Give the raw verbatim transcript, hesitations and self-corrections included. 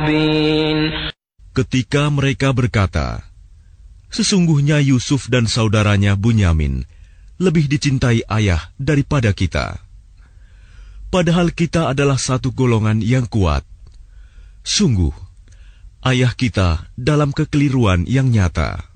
مبين. Ketika mereka berkata, sesungguhnya Yusuf dan saudaranya Bunyamin lebih dicintai ayah daripada kita. Padahal kita adalah satu golongan yang kuat. Sungguh, ayah kita dalam kekeliruan yang nyata.